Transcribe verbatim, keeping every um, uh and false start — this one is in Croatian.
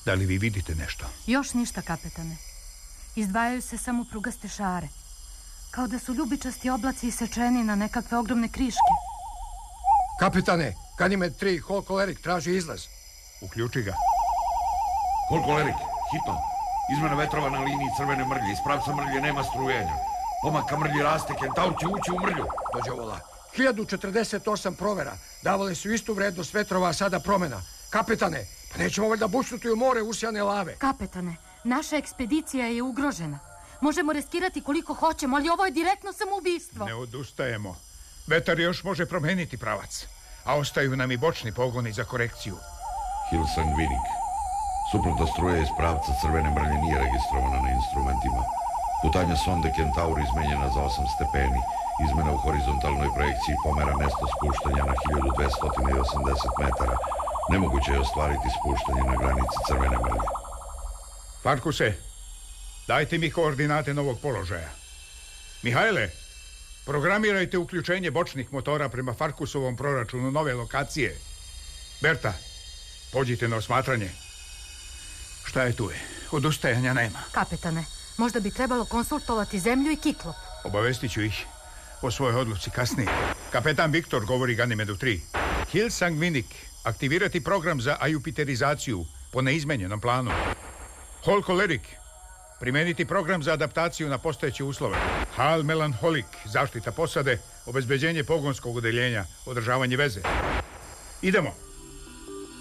Da li vi vidite nešto? Još ništa, kapetane. Izdvajaju se samo prugaste šare. Kao da su ljubičasti oblaci isečeni na nekakve ogromne kriške. Kapetane, Ganimede tri, Holkolerik traži izlaz. Uključi ga. Holkolerik, hitno. Izmena vetrova na liniji crvene mrlje. Iz pravca mrlje nema strujenja. Pomaka mrlji raste, Kentaur će ući u mrlju. Dođe vola. hiljadu četrdeset osam provera. Davale su istu vrednost vetrova, a sada promena. Kapetane, pa nećemo valjda bušnuti u more usijane lave. Kapetane, naša ekspedicija je ugrožena. Možemo riskirati koliko hoćemo, ali ovo je direktno samoubistvo. Ne odustajemo. Vetar još može promeniti pravac. A ostaju nam i bočni pogoni za korekciju. Hilsangvinik. Suprotna struja iz pravca crvene mrlje nije registrovana na instrumentima. Putanja sonde Kentaur izmenjena za osam stepeni. Izmena u horizontalnoj projekciji pomera mesto spuštanja na hiljadu dvesta osamdeset metara. Nemoguće je ostvariti spuštanje na granici crvene mrlje. Farkuse, dajte mi koordinate novog položaja. Mihajle, programirajte uključenje bočnih motora prema Farkusovom proračunu nove lokacije. Berta, pođite na osmatranje. Šta je tu je? Odustajanja nema. Kapetane, možda bi trebalo konsultovati zemlju i Kiklop. Obavestit ću ih o svojoj odluci kasnije. Kapetan Viktor govori Ganimedu tri. Hilsangvinik, aktivirati program za ajupiterizaciju po neizmenjenom planu. Holkolerik, primeniti program za adaptaciju na postojeće uslove. Hal Melanholik, zaštita posade, obezbeđenje pogonskog odeljenja, održavanje veze. Idemo.